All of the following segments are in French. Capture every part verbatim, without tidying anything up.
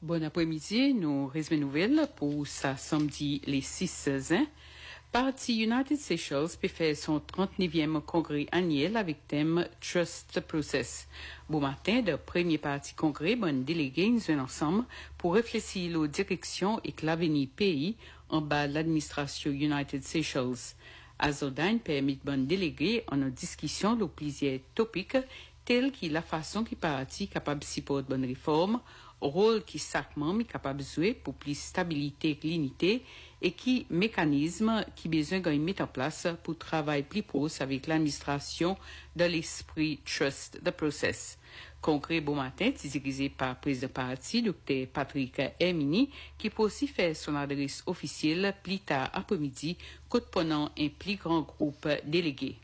Bon après-midi, nous résumons nouvelles pour ça samedi les six juin. Parti United Seychelles peut faire son trente-neuvième congrès annuel avec thème Trust the Process. Bon matin, le premier parti congrès, bon délégué, nous sommes ensemble pour réfléchir aux directions et l'avenir pays en bas de l'administration United Seychelles. Azodan permet bon délégué en une discussion de plusieurs topics tels que la façon qui parti capable de supporter bonne réforme, rôle qui chaque membre est capable de jouer pour plus stabilité et l'unité et qui mécanisme qui besoin de mettre en place pour travailler plus proche avec l'administration de l'esprit Trust the Process. Congrès bon matin, dirigé par le président parti, docteur Patrick Hermini, qui peut aussi faire son adresse officielle plus tard après-midi, pendant un plus grand groupe délégué.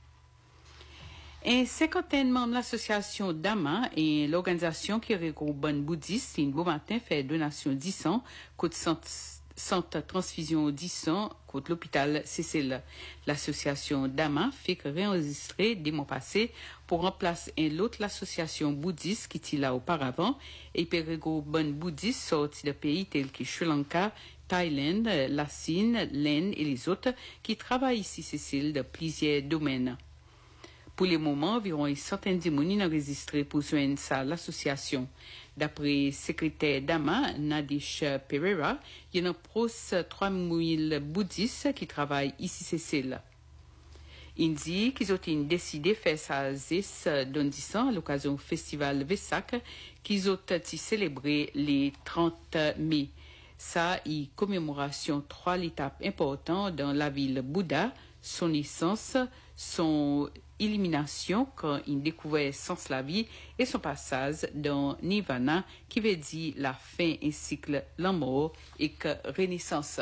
Un cinquantaine membres de l'association Dama et l'organisation qui regroupe bonnes bouddhistes, une bon matin fait donation dix cents contre centre transfusion dix cents contre l'hôpital Cécile. L'association Dama fait que réenregistrer des mois passés pour remplacer un l'autre l'association bouddhiste qui était là auparavant et puis regroupe bonnes bouddhistes sortis de pays tels que Sri Lanka, Thaïlande, la Chine, l'Inde et les autres qui travaillent ici Cécile de plusieurs domaines. Pour le moment, environ une centaine de personnes enregistrées pour joindre ça l'association. D'après le secrétaire Dama, Nadish Pereira, il y a proche trois mille bouddhistes qui travaillent ici Cécile. Il dit qu'ils ont décidé de faire ça à Zis dans dix ans à l'occasion du festival Vesak qu'ils ont célébré les trente mai. Ça y commémoration trois étapes importantes dans la ville Bouddha, son naissance, son élimination quand il découvrait sens la vie et son passage dans Nirvana qui veut dire la fin et cycle, la mort et que renaissance.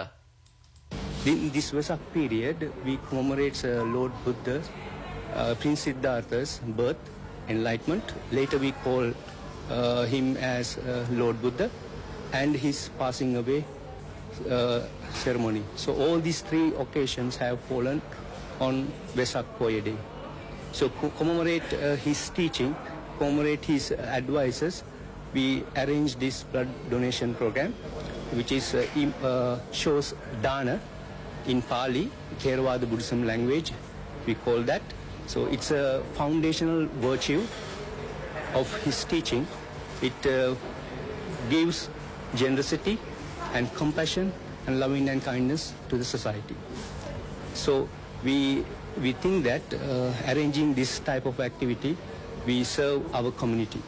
In this Vesak period, we commemorate uh, Lord Buddha, uh, Prince Siddhartha's birth, enlightenment. Later we call uh, him as uh, Lord Buddha and his passing away uh, ceremony. So all these three occasions have fallen on Vesak Poya Day. So to commemorate uh, his teaching, commemorate his advices, we arrange this blood donation program, which is uh, im, uh, shows dana in Pali, Theravada Buddhism language, we call that. So it's a foundational virtue of his teaching. It uh, gives generosity and compassion and loving and kindness to the society. So we we think that uh, arranging this type of activity, we serve our community.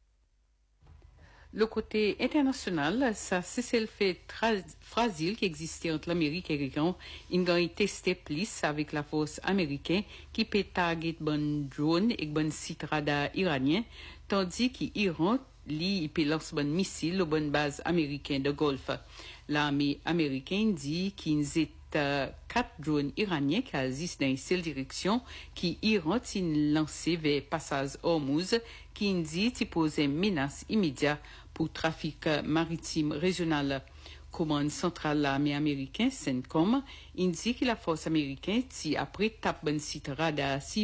Le côté international, ça c'est le fait fragile qui existait entre l'Amérique et l'Iran. Il a été testé plus avec la force américaine qui peut target bon drone et bon site radar iranien, tandis qu'Iran li peut lancer bon missile aux bonnes bases américaines de Golfe. L'armée américaine dit qu'ils étaient Uh, quatre drones iraniens qui existent dans une seule direction qui Iran a lancé vers passage Hormuz qui indique qu'il pose une menace immédiate pour le trafic maritime régional. Commande centrale de l'armée américaine, CENTCOM, indique que la force américaine, si après tape un site radar